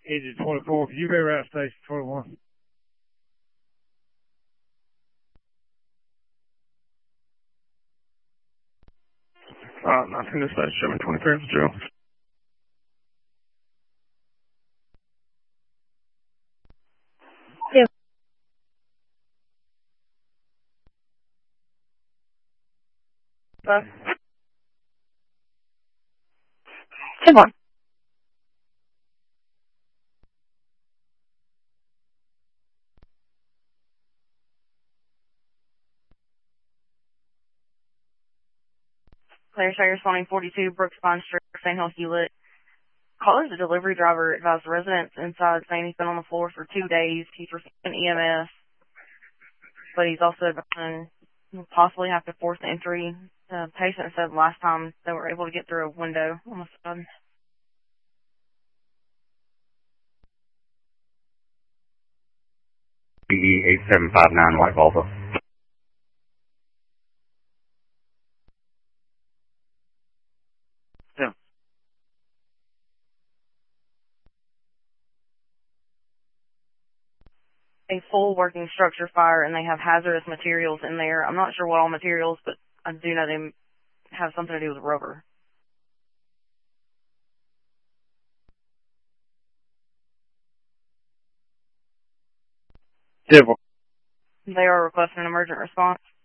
Agent 24, you be route station 21. Nothing to say, show me 23 is Joe. Yeah. Come on. Claire Shire, Swanee 42, Brooks Pine Street, St. Hill, Hewlett. Caller's a delivery driver advised residents inside saying he's been on the floor for 2 days. He's receiving EMS, but he's also going to possibly have to force entry. The patient said last time they were able to get through a window on the side. BE 8759 White Volvo. Yeah. A full working structure fire, and they have hazardous materials in there. I'm not sure what all materials, but I do know they have something to do with rubber. Civil. They are requesting an emergent response.